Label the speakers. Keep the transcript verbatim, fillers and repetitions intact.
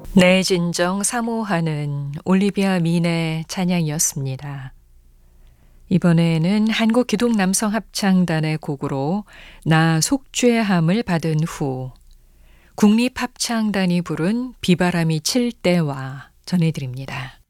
Speaker 1: 내 진정 사모하는 올리비아 민의 찬양이었습니다. 이번에는 한국기독남성합창단의 곡으로 나 속죄함을 받은 후 국립합창단이 부른 비바람이 칠 때와 전해드립니다.